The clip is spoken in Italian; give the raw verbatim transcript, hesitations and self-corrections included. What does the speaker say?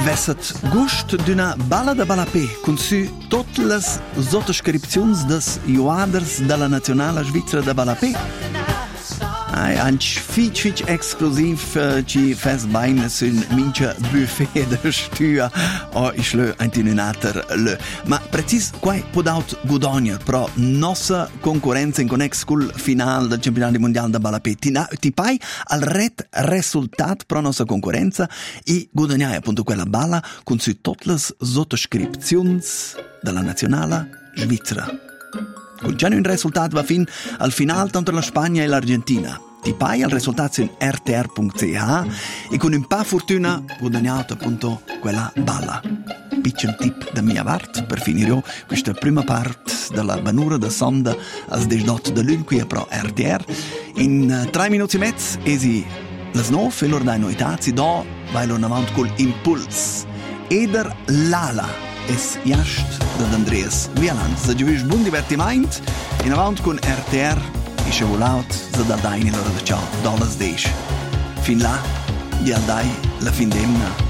Vesset gust d'una balla da Balapè con su tutte le sottoscrizioni des juaders della nazionale svizzera da Balapè. Ai, anche fic fic exclusiv uh, ci fes bein sun mincha buffet de stüa o ich lö antininater lö. Ma precis quai podaut gudogner pro nossa concorrenza in connex col final del campionato mondiale da Balapè. Ti pai al ret resultat pro nossa concorrenza e guadagnai appunto quella balla con su tutte le sottoscrizioni della nazionale svizzera. Con già un risultato va fin al final tanto la Spagna e l'Argentina. Ti pai al risultato in r t r punto c h e con un pa' fortuna guadagnato appunto quella balla. Piccolo tip da mia parte per finire questa prima parte della banura da sonda als desdot de lun qui pro R T R. In uh, tre minuti e mezzo esi le nove e l'ora dai noitazzi do vai l'ora avanti col impuls. Eder Lala es jast da Andreas Wieland. Se giuvis buon divertimento in avanti con R T R e se volaut se da dai in l'ora da ciao dollars deix. Fin là, di al dai la fin d'emna